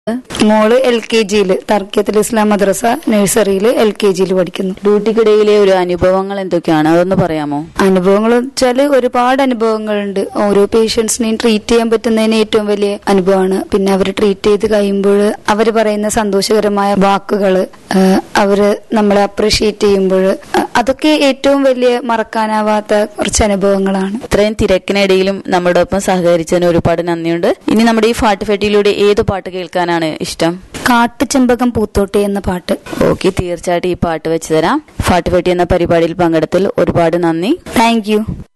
മോള് LKG തർക്കിയത്തുൽ ഇസ്ലാം മദ്രസ നഴ്സറിയിൽ LKG പഠിക്കുന്നു. ഡ്യൂട്ടിക്കിടയിലെ ഒരു അനുഭവങ്ങൾ എന്തൊക്കെയാണ്, അതൊന്ന് പറയാമോ? അനുഭവങ്ങൾ വെച്ചാല് ഒരുപാട് അനുഭവങ്ങളുണ്ട്. ഓരോ പേഷ്യൻസിനെയും ട്രീറ്റ് ചെയ്യാൻ പറ്റുന്നതിന് ഏറ്റവും വലിയ അനുഭവമാണ്. പിന്നെ അവർ ട്രീറ്റ് ചെയ്ത് കഴിയുമ്പോൾ അവര് പറയുന്ന സന്തോഷകരമായ വാക്കുകള്, അവര് നമ്മളെ അപ്രീഷിയേറ്റ് ചെയ്യുമ്പോൾ, അതൊക്കെ ഏറ്റവും വലിയ മറക്കാനാവാത്ത കുറച്ച് അനുഭവങ്ങളാണ്. ഇത്രയും തിരക്കിനിടയിലും നമ്മുടെ ഒപ്പം സഹകരിച്ചതിന് ഒരുപാട് നന്ദിയുണ്ട്. ഇനി നമ്മുടെ ഈ ഫാട്ടുഫെട്ടിയിലൂടെ ഏത് പാട്ട് കേൾക്കാനാണ് ഇഷ്ടം? കാട്ടുചെമ്പകം പൂത്തോട്ടെ എന്ന പാട്ട്. ഓക്കെ, തീർച്ചയായിട്ടും ഈ പാട്ട് വെച്ച് തരാം. ഫാട്ടുഫെട്ടി എന്ന പരിപാടിയിൽ പങ്കെടുത്തതിൽ ഒരുപാട് നന്ദി. Thank you.